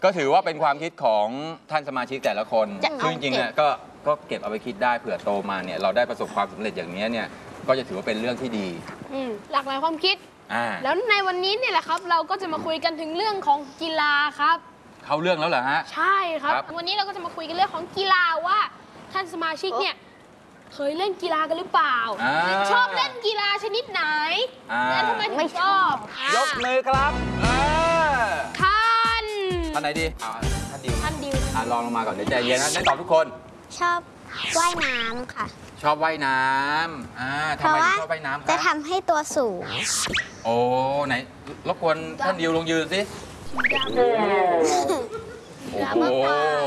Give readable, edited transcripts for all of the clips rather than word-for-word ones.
ก็ถือว่าเป็นความคิดของท่านสมาชิกแต่ละคนซึ่งจริงๆเนี่ยก็เก็บเอาไปคิดได้เผื่อโตมาเนี่ยเราได้ประสบความสำเร็จอย่างนี้เนี่ยก็จะถือว่าเป็นเรื่องที่ดีหลากหลายความคิดแล้วในวันนี้เนี่ยแหละครับเราก็จะมาคุยกันถึงเรื่องของกีฬาครับเข้าเรื่องแล้วเหรอฮะใช่ครับวันนี้เราก็จะมาคุยกันเรื่องของกีฬาว่าท่านสมาชิกเนี่ยเคยเล่นกีฬากันหรือเปล่าชอบเล่นกีฬาชนิดไหนและทำไมถึงชอบยกมือครับท่านไหนดีท่านดิวลองลงมาก่อนเดี๋ยวใจเย็นนะได้ตอบทุกคนชอบว่ายน้ำค่ะชอบว่ายน้ำทำไมถึงชอบว่ายน้ำครับจะทำให้ตัวสูงโอ้ไหนรบกวนท่านดิวลงยืนสิโอ้โห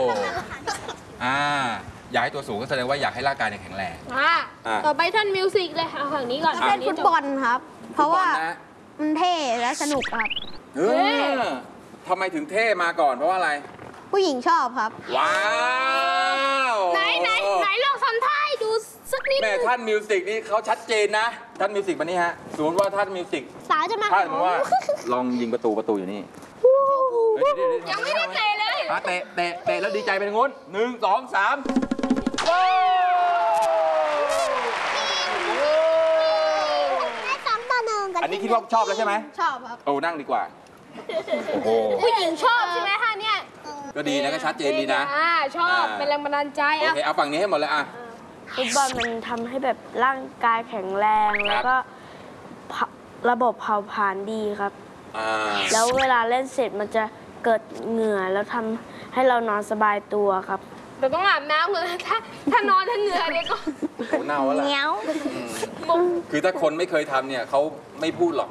อยากให้ตัวสูงก็แสดงว่าอยากให้ร่างกายแข็งแรงต่อไปท่านมิวสิกเลยเอาฝั่งนี้ก่อนเล่นฟุตบอลครับเพราะว่ามันเท่และสนุกครับทำไมถึงเท่มาก่อนเพราะว่าอะไรผู้หญิงชอบครับว้าวไหนลองสัมภาษณ์ดูสักนิดแม่ท่านมิวสิกนี่เขาชัดเจนนะท่านมิวสิกมานี่ฮะสมมติว่าท่านมิวสิกสาวจะมาถ้าสมมติว่าลองยิงประตูอยู่นี่ยังไม่ได้เตะเลยเตะแล้วดีใจไปทางนู้น1 2 3อันนี้คิดว่าชอบแล้วใช่ไหมชอบครับโอ้นั่งดีกว่าโอ้โหผู้หญิงชอบใช่ไหมคะเนี่ยก็ดีนะก็ชัดเจนดีนะชอบเป็นแรงบันดาลใจโอเคเอาฝั่งนี้ให้หมดเลยฟุตบอลมันทำให้แบบร่างกายแข็งแรงแล้วก็ระบบเผาผลาญดีครับแล้วเวลาเล่นเสร็จมันจะเกิดเหงื่อแล้วทำให้เรานอนสบายตัวครับแต่ต้องอาบน้ำเลยถ้านอนถ้าเหงื่อเนี่ยก็เน่าแล้วล่ะคือถ้าคนไม่เคยทำเนี่ยเขาไม่พูดหรอก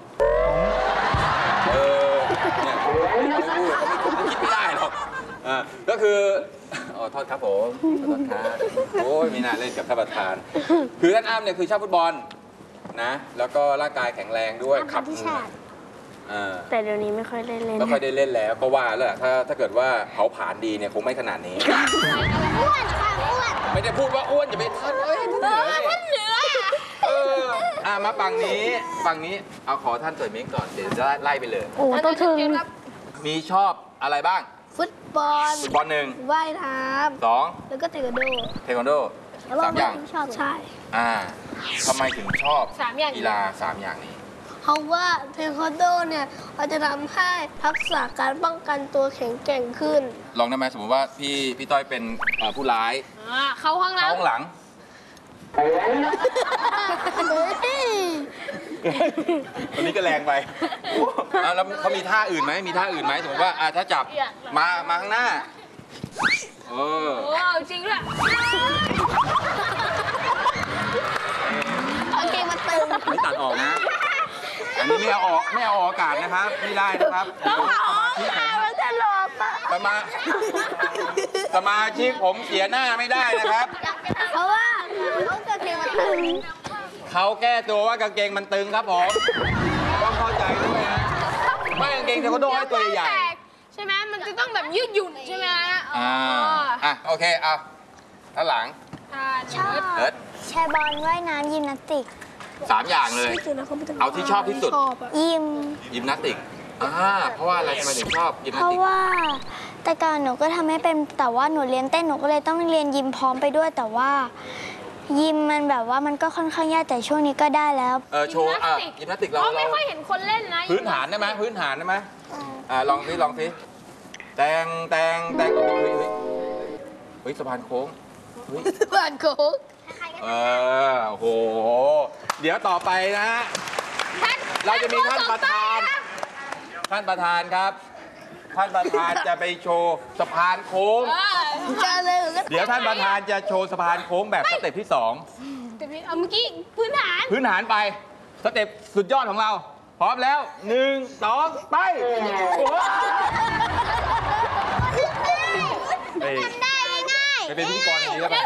เนี่ยไม่พูดเขาไม่คิดไม่ได้หรอกก็คือโทษครับผมขอโทษครับโอ้ยมีน่าเล่นกับท่านประธานคือท่านอ้ำเนี่ยคือชอบฟุตบอลนะแล้วก็ร่างกายแข็งแรงด้วยขับแต่เดี๋ยวนี้ไม่ค่อยได้เล่นไม่ค่อยได้เล่นแล้วก็ว่าแล้วถ้าเกิดว่าเผาผลาญดีเนี่ยคงไม่ขนาดนี้อ้วนค่ะอ้วนไม่ได้พูดว่าอ้วนอย่าไปท่านเหนือมาฝั่งนี้เอาขอท่านเสยเม้งก่อนเดี๋ยวจะไล่ไปเลยโอ้ต้องถึงมีชอบอะไรบ้างฟุตบอล 1 ว่ายน้ำ2 แล้วก็เทควันโด 3 อย่างชอบใช่ทำไมถึงชอบกีฬา3 อย่างนี้เพราะว่าเทควันโดเนี่ยเราจะทำให้ทักษะการป้องกันตัวแข็งแกร่งขึ้นลองได้ไหมสมมติว่าพี่ต้อยเป็นผู้ร้ายเข้าห้องหลังวันนี้ก็แรงไปแล้วเขามีท่าอื่นไหมสมมติว่าถ้าจับมาข้างหน้าโอ้จริงด้วยโอเคมาตึงไม่ตัดออกนะอันนี้ไม่เอาออกอากาศนะครับไม่ได้นะครับสมาชิกผมเสียหน้าไม่ได้นะครับเพราะว่าเขากางเกงมันตึงเขาแก้ตัวว่ากางเกงมันตึงครับผมต้องเข้าใจด้วยนะไม่กางเกงเทควันโดให้ตัวใหญ่ใช่ไหมมันจะต้องแบบยืดหยุ่นใช่ไหมโอเคเอาด้านหลังชอบแชร์บอลว่ายน้ำยิมนาสติก 3 อย่างเลยเอาที่ชอบที่สุดยิมนาสติกเพราะว่าอะไรทำไมถึงชอบยิมนาสติกเพราะว่าแต่ก่อนหนูก็ทำให้เป็นแต่ว่าหนูเรียนเต้นหนูก็เลยต้องเรียนยิมพร้อมไปด้วยแต่ว่ายิมมันแบบว่ามันก็ค่อนข้างยากแต่ช่วงนี้ก็ได้แล้วโชว์ยิมนาสติกเราไม่ค่อยเห็นคนเล่นนะพื้นฐานได้ไหมลองสิแตงเฮ้ยสะพานโค้งโอ้โหเดี๋ยวต่อไปนะเราจะมีท่านประธานครับท่านประธานจะไปโชว์สะพานโค้งเดี๋ยวท่านประธานจะโชว์สะพานโค้งแบบสเต็ปที่2 เมื่อกี้พื้นฐานไปสเต็ปสุดยอดของเราพร้อมแล้ว1 2ไปทำได้ง่ายไปเป็นพิธีกรอย่างนี้ครับ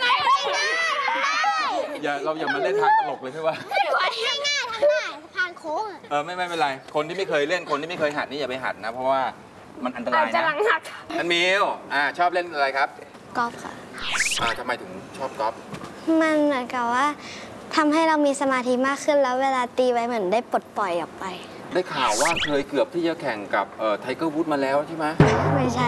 เราอย่ามาเล่นทางตลกเลยใช่ไหมง่ายสะพานโค้งไม่เป็นไรคนที่ไม่เคยเล่นคนที่ไม่เคยหัดนี่อย่าไปหัดนะเพราะว่ามันอันตรายนะจะหลังหักท่านมิวชอบเล่นอะไรครับกอล์ฟค่ะทำไมถึงชอบกอล์ฟมันเหมือนกับว่าทำให้เรามีสมาธิมากขึ้นแล้วเวลาตีไว้เหมือนได้ปลดปล่อยออกไปได้ข่าวว่าเคยเกือบที่จะแข่งกับไทเกอร์วูดมาแล้วใช่ไหมไม่ใช่